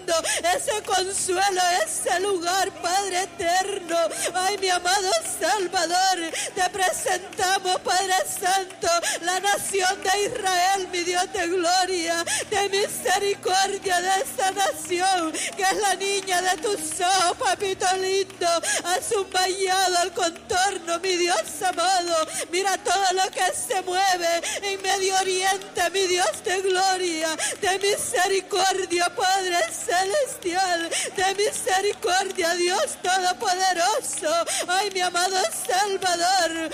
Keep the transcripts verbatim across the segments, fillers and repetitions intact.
buscando ese consuelo, ese lugar, Padre eterno. Ay, mi amado Salvador, te presentamos, Padre Santo, la nación de Israel, mi Dios de gloria, de misericordia de esa nación, que es la niña de tus ojos, papito lindo. Has vallado al contorno, mi Dios amado. Mira todo lo que se mueve en Medio Oriente, mi Dios de gloria, de misericordia, Padre celestial, de misericordia, Dios todopoderoso. Ay, mi amado Salvador,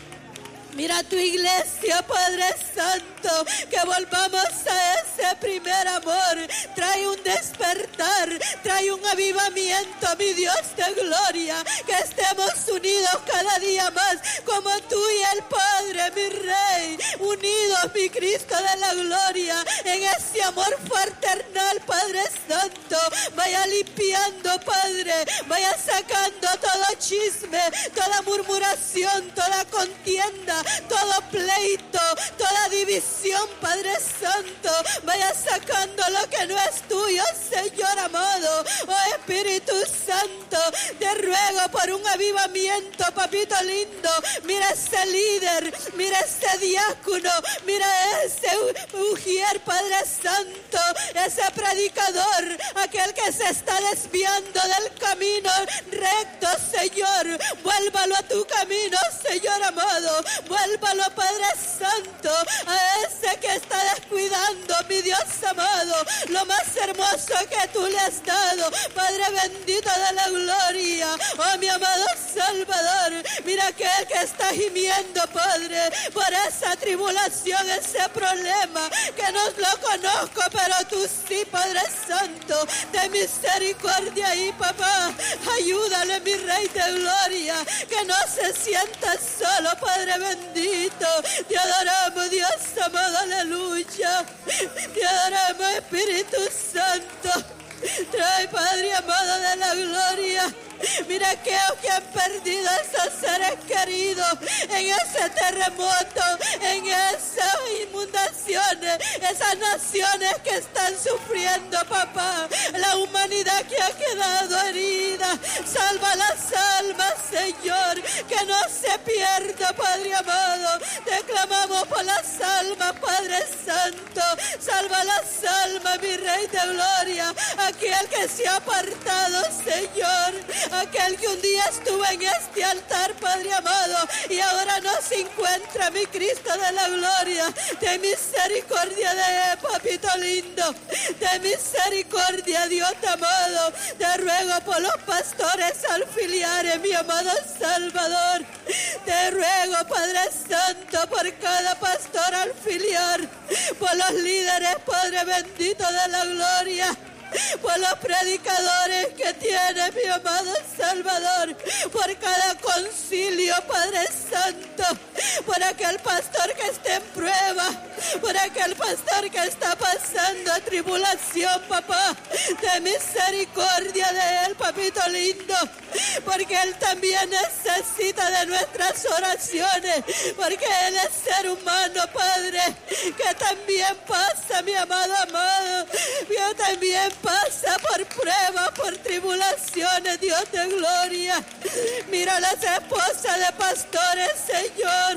mira tu iglesia, Padre Santo, que volvamos a ese primer amor. Trae un despertar, trae un avivamiento, mi Dios de gloria, que estemos unidos cada día más, como tú y el Padre, mi Rey, unidos, mi Cristo de la gloria, en ese amor fraternal, Padre Santo. Vaya limpiando, Padre, vaya sacando todo chisme, toda murmuración, toda contienda, todo pleito, toda división, Padre Santo. Vaya sacando lo que no es tuyo, Señor amado. Oh Espíritu Santo, te ruego por un avivamiento, papito lindo. Mira ese líder, mira ese diácono, mira ese mujer, Padre Santo, ese predicador, aquel que se está desviando del camino recto, Señor. Vuélvalo a tu camino, Señor amado. Vuélvalo, Padre Santo, a ese que está descuidando, mi Dios amado, lo más hermoso que tú le has dado, Padre bendito de la gloria. Oh, mi amado Salvador, mira aquel que está gimiendo, Padre, por esa tribulación, ese problema, que no lo conozco, pero tú sí, Padre Santo, de misericordia. Y papá, ayúdale, mi Rey de gloria, que no se sienta solo, Padre bendito. Te adoramos, Dios amado, aleluya. Te adoramos, Espíritu Santo. Trae, Padre amado de la gloria. Mira aquellos que han perdido a esos seres queridos en ese terremoto, en esas inundaciones, esas naciones que están sufriendo, papá. La humanidad que ha quedado herida. Salva las almas, Señor, que no se pierda, Padre amado. Te clamamos por las almas, Padre Santo. Salva las almas, mi Rey de gloria. Aquel que se ha apartado, Señor. Aquel que un día estuvo en este altar, Padre amado, y ahora no se encuentra, mi Cristo de la gloria. De misericordia de papito lindo, de misericordia, Dios amado. Te ruego por los pastores auxiliares, mi amado Salvador. Te ruego, Padre Santo, por cada pastor auxiliar, por los líderes, Padre bendito de la gloria, por los predicadores que tiene, mi amado Salvador, por cada concilio, Padre Santo, por aquel pastor que está en prueba, por aquel pastor que está pasando tribulación, papá. De misericordia de él, papito lindo, porque él también necesita de nuestras oraciones, porque él es ser humano, Padre, que también pasa, mi amado amado, que también pasa por pruebas, por tribulaciones, Dios de gloria. Mira las esposas de pastores, Señor,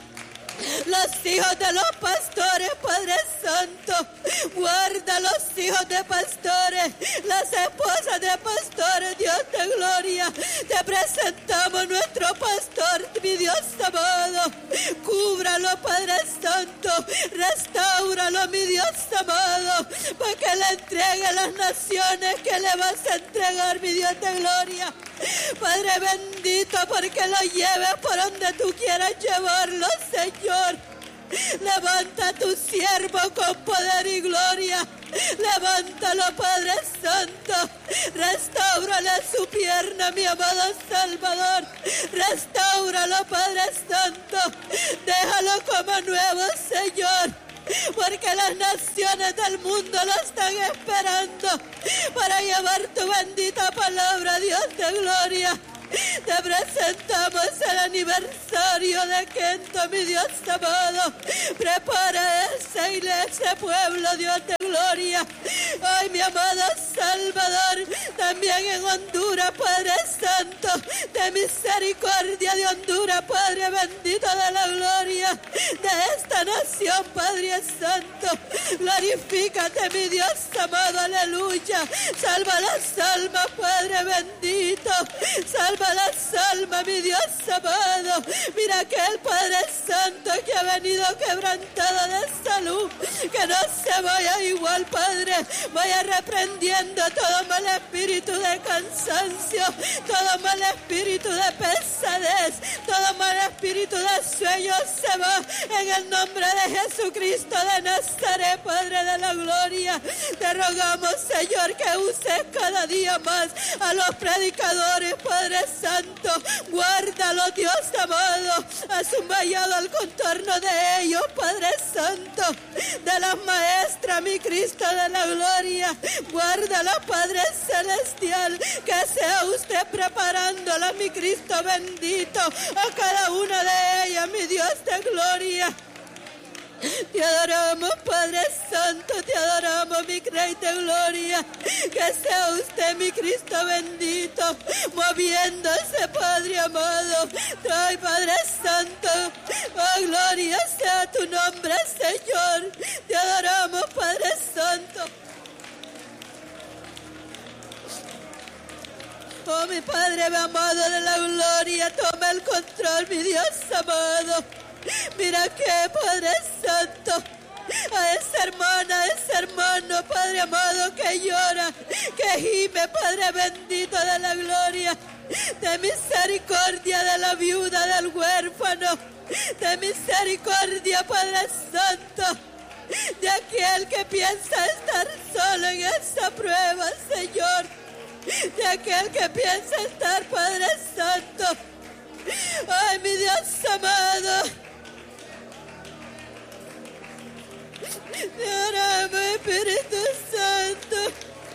los hijos de los pastores, Padre Santo. Guarda los hijos de pastores, las esposas de pastores, Dios de gloria. Te presentamos nuestro pastor, mi Dios amado. Cúbralo, Padre Santo. Restáuralo, mi Dios amado, para que le entregue las naciones que le vas a entregar, mi Dios de gloria. Padre bendito, porque lo lleves por donde tú quieras llevarlo, Señor. Levanta a tu siervo con poder y gloria. Levántalo, Padre Santo. Restáurale su pierna, mi amado Salvador. Restáuralo, Padre Santo. Déjalo como nuevo, Señor, porque las naciones del mundo lo están esperando para llevar tu bendita palabra, Dios de gloria. Te presentamos el aniversario de Kento, mi Dios amado. Prepara esa iglesia, pueblo, Dios de gloria. Ay, mi amado Salvador, también en Honduras, Padre Santo, de misericordia de Honduras, Padre bendito de la gloria, de esta nación, Padre Santo, glorifícate, mi Dios amado, aleluya. Salva las almas, Padre bendito, salva las almas, mi Dios amado. Mira que el Padre Santo que ha venido quebrantado de salud, que no se vaya igual, Padre. Vaya reprendiendo todo mal espíritu de cansancio, todo mal espíritu de pesadez, todo mal espíritu de sueño se va en el nombre de Jesucristo de Nazaret, Padre de la gloria. Te rogamos, Señor, que uses cada día más a los predicadores, Padre Santo. Guárdalos, Dios amado, haz un vallado al contorno de ellos, Padre Santo, de las maestras, mi Cristo de la gloria. Guárdala, Padre celestial, que sea usted preparándola, mi Cristo bendito, a cada una de ellas, mi Dios de gloria. Te adoramos, Padre Santo, te adoramos, mi Rey de gloria. Que sea usted, mi Cristo bendito, moviéndose, Padre amado. Trae, Padre Santo, oh, gloria sea tu nombre, Señor. Te adoramos, Padre Santo. Oh, mi Padre amado de la gloria, toma el control, mi Dios amado. Mira que, Padre Santo, a esa hermana, a ese hermano, Padre amado, que llora, que gime, Padre bendito de la gloria. De misericordia de la viuda, del huérfano. De misericordia, Padre Santo, de aquel que piensa estar solo en esa prueba, Señor. De aquel que piensa estar, Padre Santo. Ay, mi Dios amado. Te adoramos, Espíritu Santo.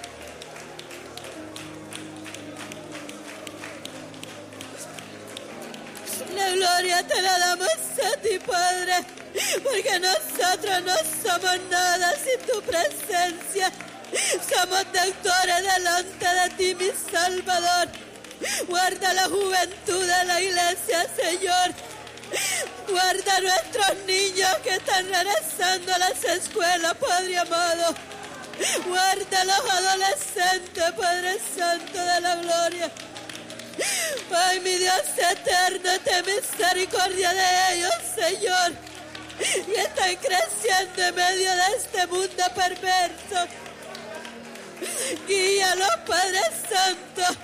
La gloria te la damos a ti, Padre, porque nosotros no somos nada sin tu presencia. Somos deudores delante de ti, mi Salvador. Guarda la juventud de la iglesia, Señor. Guarda a nuestros niños que están regresando a las escuelas, Padre amado. Guarda a los adolescentes, Padre Santo de la gloria. Ay, mi Dios eterno, ten misericordia de ellos, Señor. Y están creciendo en medio de este mundo perverso. Guíalos, Padre Santo.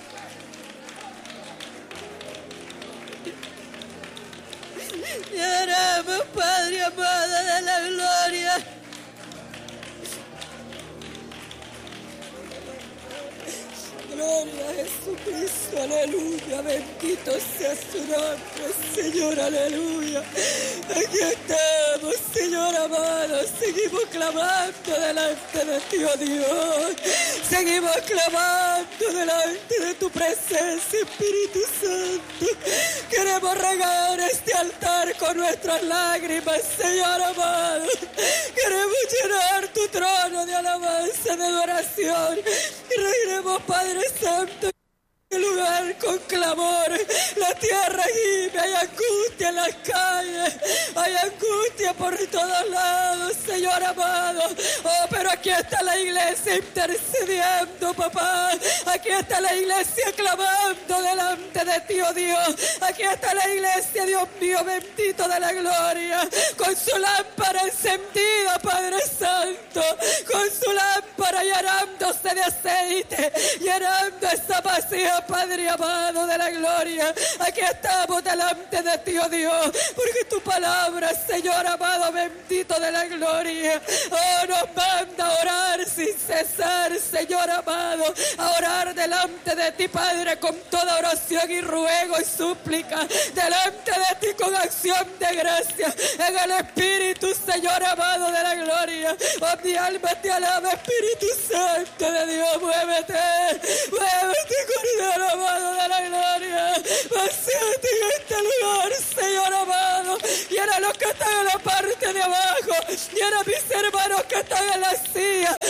Te adoramos, Padre amado de la gloria. Gloria a Jesucristo, aleluya, bendito sea su nombre, Señor, aleluya. Aquí estamos, Señor amado, seguimos clamando delante de ti, oh Dios. Seguimos clamando delante de tu presencia, Espíritu Santo. Queremos regar este altar con nuestras lágrimas, Señor amado. Queremos llenar tu trono de alabanza, de adoración. Y reiremos, Padre Santo, en el lugar con clamor. La tierra gime, hay angustia en las calles, hay angustia por todos lados, Señor amado. Oh, pero aquí está la iglesia intercediendo, papá. Aquí está la iglesia clamando delante de ti, oh Dios. Aquí está la iglesia, Dios mío, bendito de la gloria, con su lámpara encendida, Padre Santo, con su lámpara llenándose de aceite, llenando esa vacía, Padre amado de la gloria. Aquí estamos delante de ti, oh Dios, porque tu palabra, Señor amado, bendito de la gloria, oh, nos manda a orar sin cesar, Señor amado, a orar delante de ti, Padre, con toda oración y ruego y súplica, delante de ti con acción de gracia, en el Espíritu, Señor amado de la gloria. Oh, mi alma te alaba, Espíritu Santo de Dios, muévete, muévete, Cordero amado de la gloria, vacíate en este lugar, Señor amado. Llena a los que están en la parte de abajo, llena a mis hermanos que están en la silla,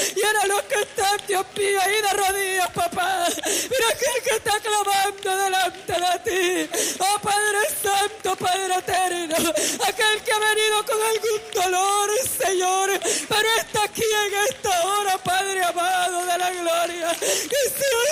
mío ahí de rodillas, papá. Mira aquel que está clamando delante de ti. Oh Padre Santo, Padre Eterno, aquel que ha venido con algún dolor, Señor, pero está aquí en esta hora, Padre amado de la gloria. Que sea